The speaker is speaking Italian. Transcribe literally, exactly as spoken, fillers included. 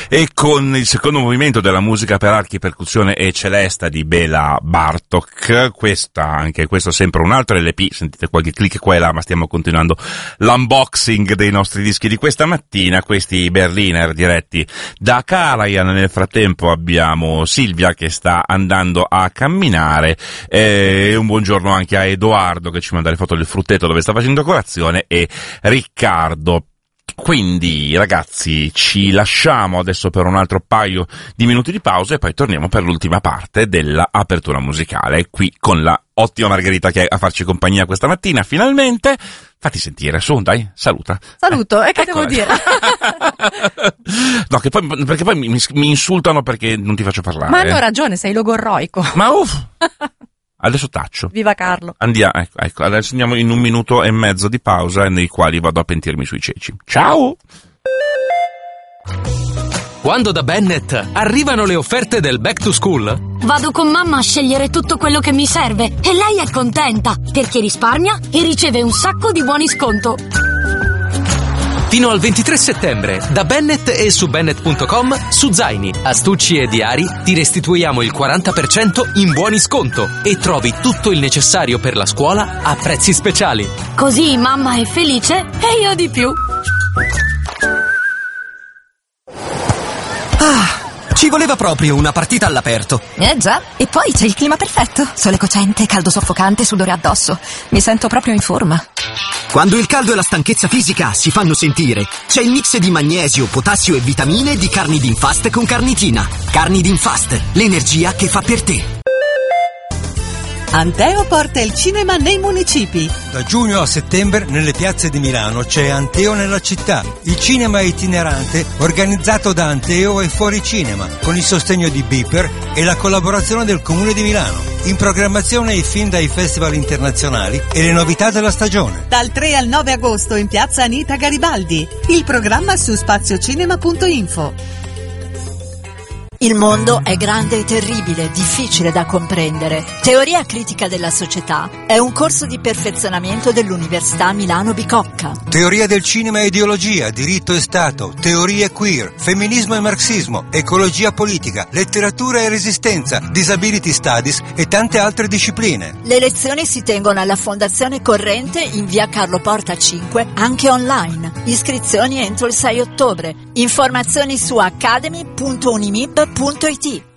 e con il secondo movimento della musica per archi, percussione e celesta di Bela Bartok. Questa, anche questo sempre un altro L P, sentite qualche click qua e là, ma stiamo continuando l'unboxing dei nostri dischi di questa mattina, questi Berliner diretti da Karajan. Nel frattempo abbiamo Silvia che sta andando a camminare, e un buongiorno anche a Edoardo che ci manda le foto del frutteto dove sta facendo colazione, e Riccardo. Quindi ragazzi, ci lasciamo adesso per un altro paio di minuti di pausa e poi torniamo per l'ultima parte della apertura musicale, qui con la ottima Margherita che è a farci compagnia questa mattina, finalmente. Fatti sentire, su, dai, saluta. Saluto, eh, e che eccola. devo dire? No, che poi, perché poi mi, mi insultano perché non ti faccio parlare. Ma hanno ragione, sei logorroico. Ma uff! Adesso taccio. Viva Carlo. Andiamo, ecco, ecco, adesso andiamo in un minuto e mezzo di pausa nei quali vado a pentirmi sui ceci. Ciao! Quando da Bennett arrivano le offerte del Back to School, vado con mamma a scegliere tutto quello che mi serve e lei è contenta perché risparmia e riceve un sacco di buoni sconto. fino al ventitré settembre, da Bennett e su Bennett punto com, su zaini, astucci e diari ti restituiamo il quaranta per cento in buoni sconto e trovi tutto il necessario per la scuola a prezzi speciali. Così mamma è felice e io di più. Ah, ci voleva proprio una partita all'aperto. Eh già, e poi c'è il clima perfetto. Sole cocente, caldo soffocante, sudore addosso. Mi sento proprio in forma. Quando il caldo e la stanchezza fisica si fanno sentire, c'è il mix di magnesio, potassio e vitamine di Carnidin Fast con carnitina. Carnidin Fast, l'energia che fa per te. Anteo porta il cinema nei municipi. Da giugno a settembre nelle piazze di Milano c'è Anteo nella città, il cinema itinerante organizzato da Anteo e Fuori Cinema, con il sostegno di Beeper e la collaborazione del Comune di Milano. In programmazione i film dai festival internazionali e le novità della stagione. Dal tre al nove agosto in piazza Anita Garibaldi. Il programma su spaziocinema punto info. Il mondo è grande e terribile, difficile da comprendere. Teoria critica della società è un corso di perfezionamento dell'Università Milano Bicocca. Teoria del cinema e ideologia, diritto e Stato, teorie queer, femminismo e marxismo, ecologia politica, letteratura e resistenza, disability studies e tante altre discipline. Le lezioni si tengono alla Fondazione Corrente in via Carlo Porta cinque, anche online. Iscrizioni entro il sei ottobre. Informazioni su academy punto unimib punto it.